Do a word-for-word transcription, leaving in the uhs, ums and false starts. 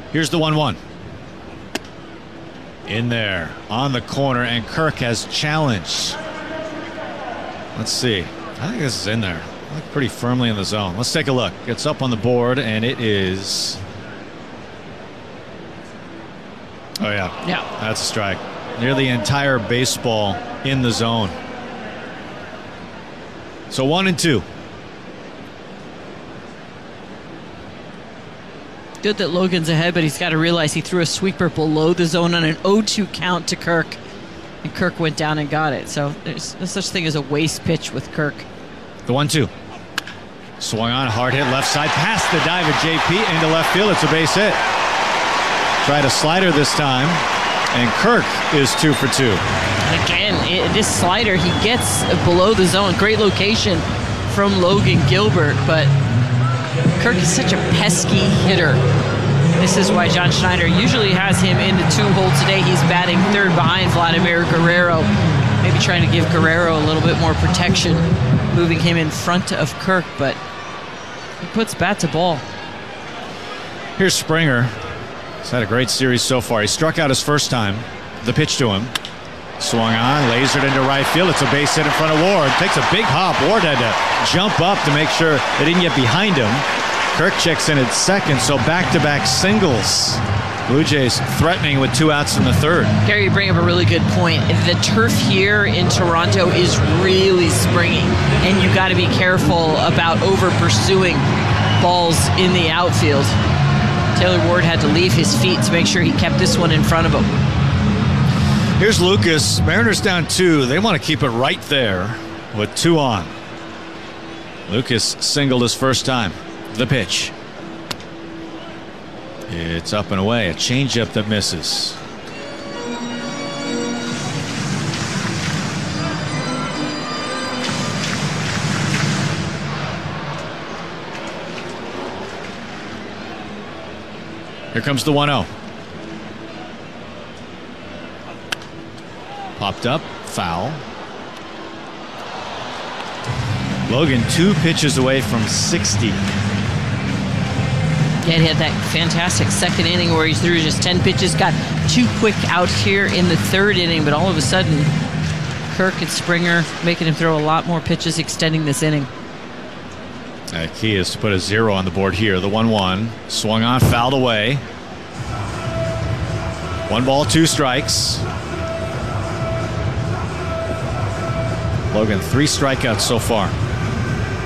Here's the one one. In there, on the corner, and Kirk has challenged. Let's see. I think this is in there. Look pretty firmly in the zone. Let's take a look. It's up on the board, and it is. Oh, yeah. Yeah. That's a strike. Nearly entire baseball in the zone. So one and two. Good that Logan's ahead, but he's got to realize he threw a sweeper below the zone on an oh two count to Kirk, and Kirk went down and got it. So there's no such thing as a waste pitch with Kirk. The one two. Swung on, hard hit left side, past the dive of J P into left field. It's a base hit. Tried a slider this time, and Kirk is two for two. Again, it, this slider, he gets below the zone. Great location from Logan Gilbert, but Kirk is such a pesky hitter. This is why John Schneider usually has him in the two hole today. He's batting third behind Vladimir Guerrero. Maybe trying to give Guerrero a little bit more protection, moving him in front of Kirk, but he puts bat to ball. Here's Springer. He's had a great series so far. He struck out his first time. The pitch to him. Swung on, lasered into right field. It's a base hit in front of Ward. Takes a big hop. Ward had to jump up to make sure they didn't get behind him. Kirk checks in at second, so back-to-back singles. Blue Jays threatening with two outs in the third. Gary, you bring up a really good point. The turf here in Toronto is really springy, and you got to be careful about over-pursuing balls in the outfield. Taylor Ward had to leave his feet to make sure he kept this one in front of him. Here's Lucas. Mariners down two. They want to keep it right there with two on. Lucas singled his first time. The pitch. It's up and away. A changeup that misses. Here comes the one oh. Popped up, foul. Logan two pitches away from sixty. Yeah, he had that fantastic second inning where he threw just ten pitches, got two quick out here in the third inning, but all of a sudden, Kirk and Springer making him throw a lot more pitches, extending this inning. The key is to put a zero on the board here. The one one swung on, fouled away. One ball, two strikes. Logan, three strikeouts so far.